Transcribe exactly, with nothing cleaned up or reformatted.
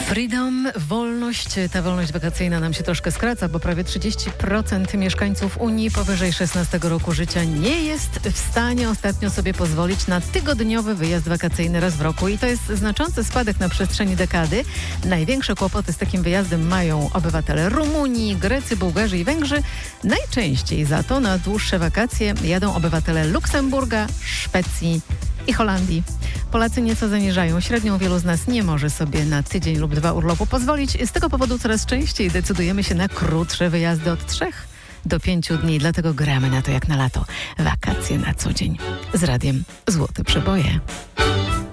Freedom, wolność. Ta wolność wakacyjna nam się troszkę skraca, bo prawie trzydzieści procent mieszkańców Unii powyżej szesnastego roku życia nie jest w stanie ostatnio sobie pozwolić na tygodniowy wyjazd wakacyjny raz w roku i to jest znaczący spadek na przestrzeni dekady. Największe kłopoty z takim wyjazdem mają obywatele Rumunii, Grecy, Bułgarzy i Węgrzy. Najczęściej za to na dłuższe wakacje jadą obywatele Luksemburga, Szwecji i Holandii. Polacy nieco zaniżają średnią. Wielu z nas nie może sobie na tydzień lub dwa urlopu pozwolić. Z tego powodu coraz częściej decydujemy się na krótsze wyjazdy od trzech do pięciu dni. Dlatego gramy na to jak na lato. Wakacje na co dzień. Z radiem Złote Przeboje.